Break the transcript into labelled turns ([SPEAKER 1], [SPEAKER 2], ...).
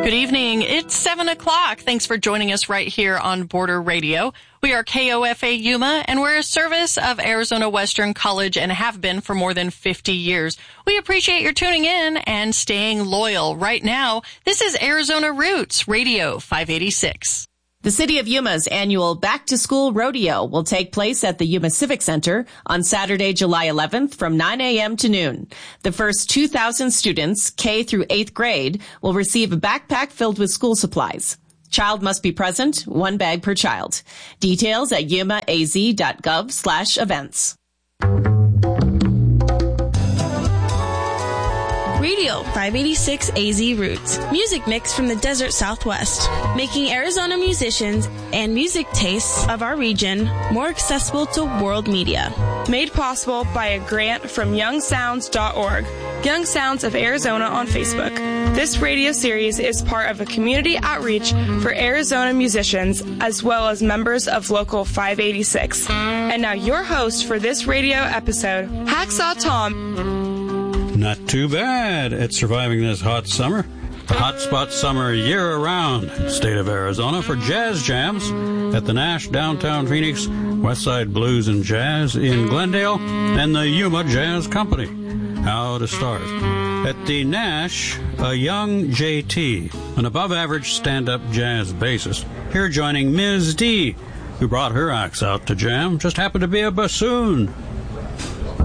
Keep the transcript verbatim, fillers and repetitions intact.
[SPEAKER 1] Good evening. It's seven o'clock. Thanks for joining us right here on Border Radio. We are K O F A Yuma, and we're a service of Arizona Western College and have been for more than fifty years. We appreciate your tuning in and staying loyal. Right now, this is Arizona Roots Radio five eighty-six.
[SPEAKER 2] The City of Yuma's annual Back to School Rodeo will take place at the Yuma Civic Center on Saturday, July eleventh from nine a.m. to noon. The first two thousand students, K through eighth grade, will receive a backpack filled with school supplies. Child must be present, one bag per child. Details at yumaaz.gov slash events.
[SPEAKER 3] Radio five eighty-six A Z Roots. Music mix from the desert Southwest, making Arizona musicians and music tastes of our region more accessible to world media.
[SPEAKER 4] Made possible by a grant from young sounds dot org, Young Sounds of Arizona on Facebook. This radio series is part of a community outreach for Arizona musicians as well as members of Local five eighty-six. And now your host for this radio episode, Hacksaw Tom.
[SPEAKER 5] Not too bad at surviving this hot summer. The hot spot summer year-round state of Arizona for jazz jams at the Nash Downtown Phoenix, Westside Blues and Jazz in Glendale, and the Yuma Jazz Company. How to start. At the Nash, a young J T, an above-average stand-up jazz bassist, here joining Miz D, who brought her axe out to jam, just happened to be a bassoon.